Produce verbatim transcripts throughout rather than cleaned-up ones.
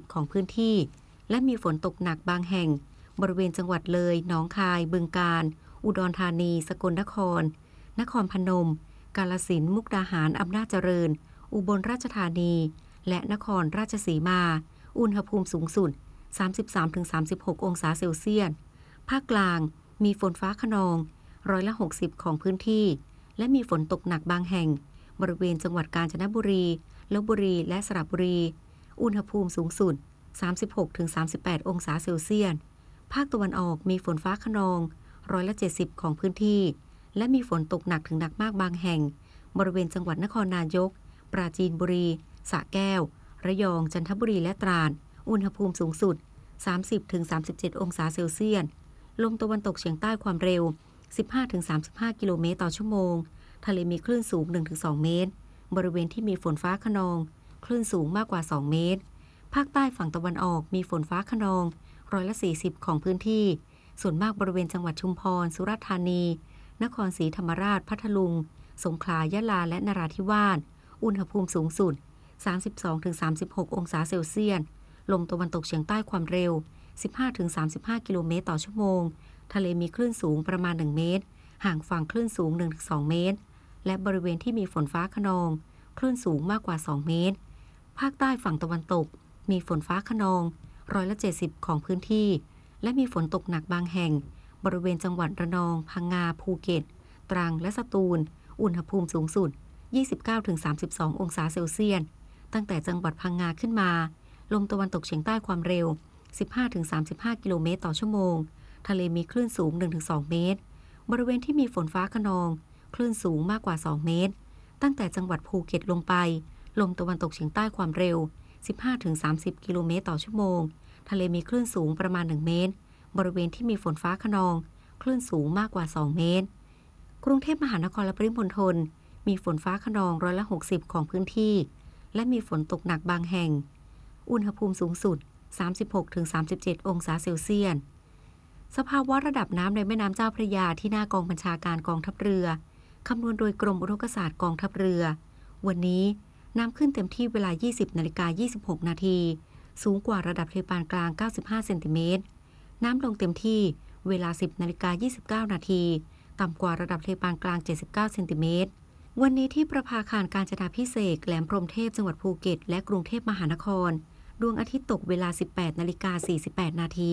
ของพื้นที่และมีฝนตกหนักบางแห่งบริเวณจังหวัดเลยหนองคายบึงกาฬอุดรธานีสกลนครนครพนมกาฬสินธุ์มุกดาหารอำนาจเจริญอุบลราชธานีและนครราชสีมาอุณหภูมิสูงสุด สามสิบสามถึงสามสิบหก องศาเซลเซียสภาคกลางมีฝนฟ้าคะนองร้อยละหกสิบของพื้นที่และมีฝนตกหนักบางแห่งบริเวณจังหวัดกาญจนบุรีลพบุรีและสระบุรีอุณหภูมิสูงสุด สามสิบหกถึงสามสิบแปด องศาเซลเซียสภาคตะวันออกมีฝนฟ้าคะนองร้อยละเจ็ดสิบของพื้นที่และมีฝนตกหนักถึงหนักมากบางแห่งบริเวณจังหวัดนครนายกปราจีนบุรีสระแก้วระยองจันทบุรีและตราดอุณหภูมิสูงสุด สามสิบถึงสามสิบเจ็ด องศาเซลเซียสลมตะวันตกเฉียงใต้ความเร็ว สิบห้าถึงสามสิบห้า กิโลเมตรต่อชั่วโมงทะเลมีคลื่นสูง หนึ่งถึงสอง เมตรบริเวณที่มีฝนฟ้าคะนองคลื่นสูงมากกว่าสองเมตรภาคใต้ฝั่งตะวันออกมีฝนฟ้าคะนองร้อยละสี่สิบของพื้นที่ส่วนมากบริเวณจังหวัดชุมพรสุราษฎร์ธานีนครศรีธรรมราชพัทลุงสงขลายะลาและนราธิวาสอุณหภูมิสูงสุด สามสิบสองถึงสามสิบหก องศาเซลเซียสลมตะวันตกเฉียงใต้ความเร็ว สิบห้าถึงสามสิบห้า กิโลเมตรต่อชั่วโมงทะเลมีคลื่นสูงประมาณหนึ่งเมตรห่างฝั่งคลื่นสูง หนึ่งถึงสอง เมตรและบริเวณที่มีฝนฟ้าคะนองคลื่นสูงมากกว่าสองเมตรภาคใต้ฝั่งตะวันตกมีฝนฟ้าคะนองร้อยละเจ็ดสิบของพื้นที่และมีฝนตกหนักบางแห่งบริเวณจังหวัดระนองพังงาภูเก็ตตรังและสตูลอุณหภูมิสูงสุด ยี่สิบเก้าถึงสามสิบสอง องศาเซลเซียสตั้งแต่จังหวัดพังงาขึ้นมาลมตะวันตกเฉียงใต้ความเร็ว สิบห้าถึงสามสิบห้า กิโลเมตรต่อชั่วโมงทะเลมีคลื่นสูง หนึ่งถึงสอง เมตรบริเวณที่มีฝนฟ้าคะนองคลื่นสูงมากกว่าสองเมตรตั้งแต่จังหวัดภูเก็ตลงไปลมตะวันตกเฉียงใต้ความเร็ว สิบห้าถึงสามสิบ กิโลเมตรต่อชั่วโมงทะเลมีคลื่นสูงประมาณหนึ่งเมตรบริเวณที่มีฝนฟ้าคะนองคลื่นสูงมากกว่าสองเมตรกรุงเทพมหานครและปริมณฑลมีฝนฟ้าคะนองร้อยละหกสิบของพื้นที่และมีฝนตกหนักบางแห่งอุณหภูมิสูงสุด สามสิบหกถึงสามสิบเจ็ด องศาเซลเซียสสภาวะระดับน้ำในแม่น้ำเจ้าพระยาที่หน้ากองบัญชาการกองทัพเรือคำนวณโดยกรมอุทกศาสตร์กองทัพเรือวันนี้น้ำขึ้นเต็มที่เวลา ยี่สิบนาฬิกายี่สิบหก นาทีสูงกว่าระดับทะเลปานกลางเก้าสิบห้าเซนติเมตรน้ำลงเต็มที่เวลา สิบนาฬิกายี่สิบเก้า นาทีต่ำกว่าระดับทะเลปานกลางเจ็ดสิบเก้าเซนติเมตรวันนี้ที่ประภาคารกาญจนาภิเษกแหลมพรหมเทพจังหวัดภูเก็ตและกรุงเทพมหานครดวงอาทิตย์ตกเวลา สิบแปดนาฬิกาสี่สิบแปด นาที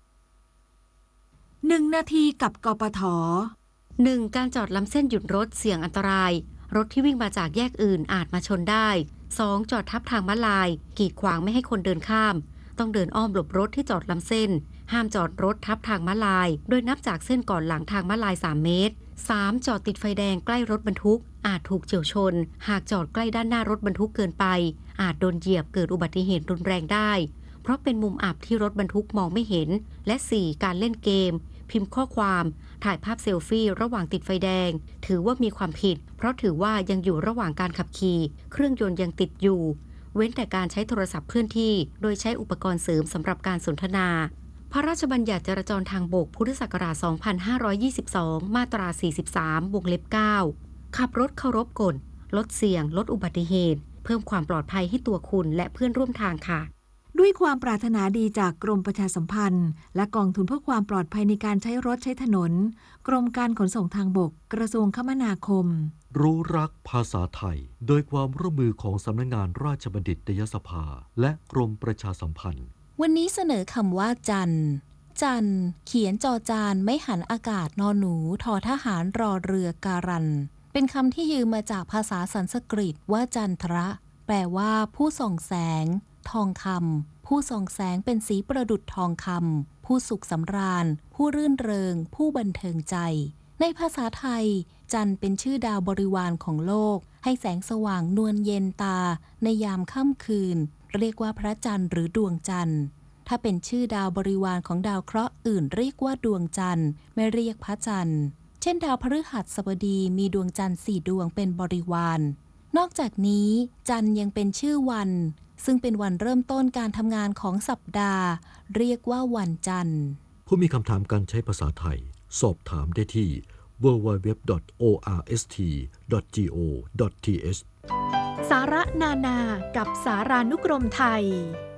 หนึ่งนาทีกับกปทหนึ่ง การจอดล้ำเส้นหยุดรถเสี่ยงอันตรายรถที่วิ่งมาจากแยกอื่นอาจมาชนได้ สอง จอดทับทางม้าลายกีดขวางไม่ให้คนเดินข้ามต้องเดินอ้อมหลบรถที่จอดล้ำเส้นห้ามจอดรถทับทางม้าลายโดยนับจากเส้นก่อนหลังทางม้าลายสามเมตร สาม จอดติดไฟแดงใกล้รถบรรทุกอาจถูกเฉี่ยวชนหากจอดใกล้ด้านหน้ารถบรรทุกเกินไปอาจโดนเหยียบเกิดอุบัติเหตุรุนแรงได้เพราะเป็นมุมอับที่รถบรรทุกมองไม่เห็นและ สี่ การเล่นเกมพิมพ์ข้อความถ่ายภาพเซลฟี่ระหว่างติดไฟแดงถือว่ามีความผิดเพราะถือว่ายังอยู่ระหว่างการขับขี่เครื่องยนต์ยังติดอยู่เว้นแต่การใช้โทรศัพท์เคลื่อนที่โดยใช้อุปกรณ์เสริมสำหรับการสนทนาพระราชบัญญัติจราจรทางบกพุทธศักราช สองพันห้าร้อยยี่สิบสอง มาตรา สี่สิบสาม วงเล็บ เก้า ขับรถเคารพกฎลดเสี่ยงลดอุบัติเหตุเพิ่มความปลอดภัยให้ตัวคุณและเพื่อนร่วมทางค่ะด้วยความปรารถนาดีจากกรมประชาสัมพันธ์และกองทุนเพื่อความปลอดภัยในการใช้รถใช้ถนนกรมการขนส่งทางบกกระทรวงคมนาคมรู้รักภาษาไทยโดยความร่วมมือของสำนักงานราชบัณฑิตยสภาและกรมประชาสัมพันธ์วันนี้เสนอคำว่าจันจันเขียนจอจานไม่หันอากาศนอหนูทอทหารรอเรือการันเป็นคำที่ยืมมาจากภาษาสันสกฤตว่าจันทระแปลว่าผู้ส่องแสงทองคำผู้ส่องแสงเป็นสีประดุจทองคำผู้สุขสำราญผู้รื่นเริงผู้บันเทิงใจในภาษาไทยจันทร์เป็นชื่อดาวบริวารของโลกให้แสงสว่างนวลเย็นตาในยามค่ำคืนเรียกว่าพระจันทร์หรือดวงจันทร์ถ้าเป็นชื่อดาวบริวารของดาวเคราะห์อื่นเรียกว่าดวงจันทร์ไม่เรียกพระจันทร์เช่นดาวพฤหัสบดีมีดวงจันทร์สี่ดวงเป็นบริวารนอกจากนี้จันทร์ยังเป็นชื่อวันซึ่งเป็นวันเริ่มต้นการทำงานของสัปดาห์เรียกว่าวันจันทร์ผู้มีคำถามการใช้ภาษาไทยสอบถามได้ที่ ดับเบิลยู ดับเบิลยู ดับเบิลยู ดอท โอ อาร์ เอส ที ดอท จี โอ ดอท ที เอชสาระนานากับสารานุกรมไทย